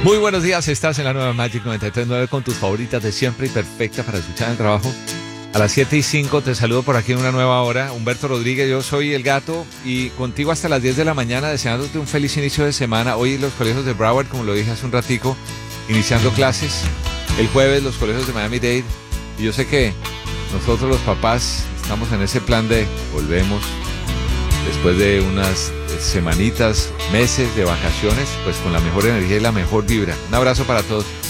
Muy buenos días, estás en la nueva Magic 93.9 con tus favoritas de siempre y perfecta para escuchar en el trabajo. A las 7:05 te saludo por aquí en una nueva hora. Humberto Rodríguez, yo soy el gato y contigo hasta las 10 de la mañana deseándote un feliz inicio de semana. Hoy los colegios de Broward, como lo dije hace un ratico, iniciando clases. El jueves los colegios de Miami-Dade. Y yo sé que nosotros los papás estamos en ese plan de volvemos después de unas semanitas, meses de vacaciones, pues con la mejor energía y la mejor vibra. Un abrazo para todos.